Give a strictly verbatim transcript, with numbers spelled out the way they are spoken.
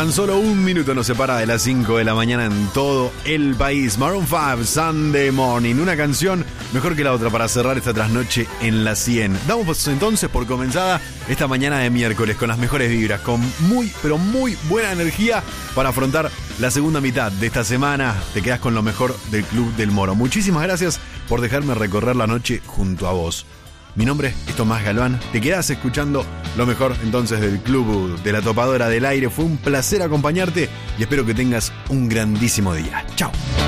Tan solo un minuto nos separa de las cinco de la mañana en todo el país. Maroon cinco, Sunday Morning. Una canción mejor que la otra para cerrar esta trasnoche en la cien. Damos entonces por comenzada esta mañana de miércoles con las mejores vibras, con muy, pero muy buena energía para afrontar la segunda mitad de esta semana. Te quedas con lo mejor del Club del Moro. Muchísimas gracias por dejarme recorrer la noche junto a vos. Mi nombre es Tomás Galván. Te quedás escuchando lo mejor entonces del Club de la Topadora del Aire. Fue un placer acompañarte y espero que tengas un grandísimo día. Chao.